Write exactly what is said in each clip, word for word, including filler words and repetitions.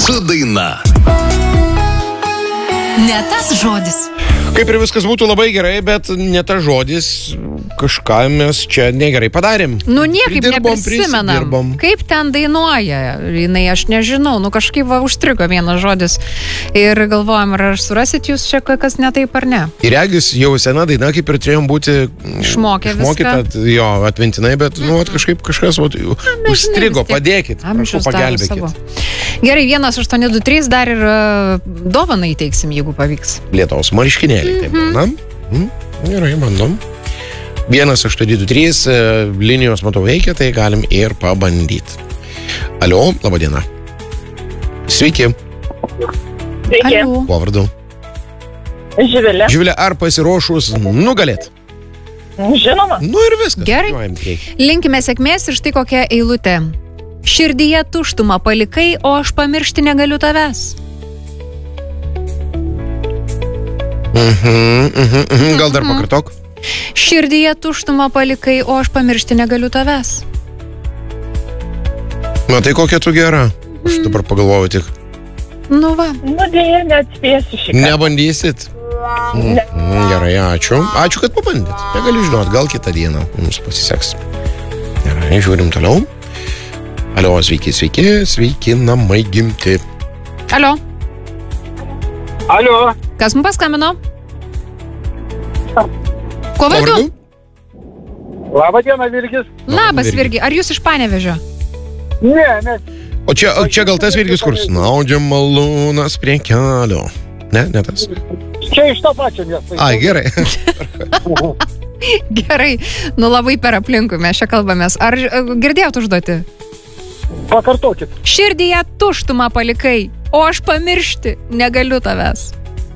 su daina. Ne tas žodis. Kaip ir viskas būtų labai gerai, bet ne tas žodis, kažką mes čia negerai padarėm. Nu, niekaip Pridirbom, neprisimenam. prisidirbom. Kaip ten dainuoja? Jinai, aš nežinau. Nu, kažkaip va, užstrigo vienas žodis. Ir galvojam, ar surasit jūs čia kas ne taip ar ne? Ir regis jau sena daina, kaip ir turėjom būti Išmokę išmokyta, jo, atmintinai, bet, nu, at, kažkaip kažkas vat, užstrigo, vis tiek padėkit, prašau, amžius daro pagelbėkit. savo. Gerai, vienas aštuoni du trys dar ir uh, dovaną įteiksim, jeigu pavyks. Lietaus marškinėlį, taip būna. Mm, gerai, bandom. vienas aštuoni du trys, linijos matau veikia, tai galim ir pabandyti. Alio, laba diena. Sveiki. Sveiki. Alio. Kuo vardu? Živilė. Živilė, ar pasiruošus nugalėt? Žinoma. Nu ir viskas. Gerai. Važiuojam į priekį. Linkime sėkmės ir štai kokia eilutė. Širdyje tuštumą palikai, o aš pamiršti negaliu tavęs. Mhm, mhm, mhm. Gal dar pakartok? Širdyje tuštumą palikai, o aš pamiršti negaliu tavęs. Na tai kokia tu gera. Aš dabar pagalvoju tik. Nu va. Nu, dėja, neatspėsiu šį kartą. Nebandysit? Ne. Mm, gerai, ačiū. Ačiū, kad pabandėt. Negaliu žinot, gal kitą dieną mums pasiseks. Gerai, žiūrim toliau. Alio, sveiki, sveiki, sveiki namai gimti. Alio. Alio. Kas mums paskambino? Kuo vardu? Labą dieną, Virgis. Labas, Virgi. Virgi. Ar jūs iš Panevėžio? Ne, ne. O čia, o čia gal tas Virgis, kur snaudžia malūnas prie kelio. Ne, ne tas. Čia iš to pačio miesto. Ai, gerai. Gerai. Nu labai per aplinkui mes čia kalbamės. Ar e, girdėjot užduoti? Pakartokit. Širdyje tuštumą palikai, o aš pamiršti negaliu tavęs.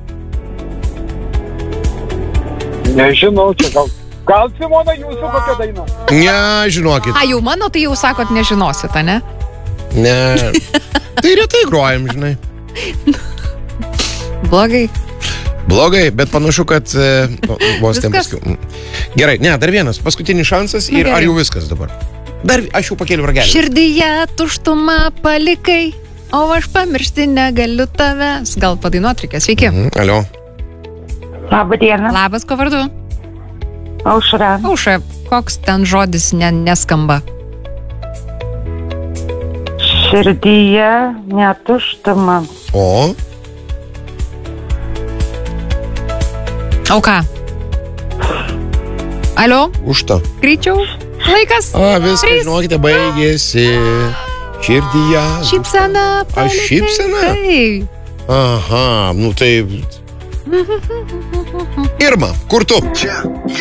Nežinau, čia gal. Gal, Simona, jūsų kokia daina? Ne, žinokit. A, jau mano, tai jau sakot nežinosit, ne? Ne. Tai retai grojam, žinai. Blogai. Blogai, bet panašu, kad e, o, vos ten Viskas? paskiau. Gerai, ne, dar vienas, paskutinis šansas Na, ir gerai. ar jau viskas dabar? Dar, aš jau pakėliu ragelį. Širdyje tuštumą palikai, o aš pamiršti negaliu tavęs. Gal padainuot reikės. Sveiki. Mhm, alio. Labą dieną, Labas, kuo vardu? Aušra. Aušra, koks ten žodis ne, neskamba? Širdyje netuštuma. O, O ką? Alio, už tą. greičiau. Laikas. A, viskas, Trys. žinokite, baigėsi. Širdyje. Šypsena. A, šypsena? Taip. Aha, nu tai... Irma, kur tu? Čia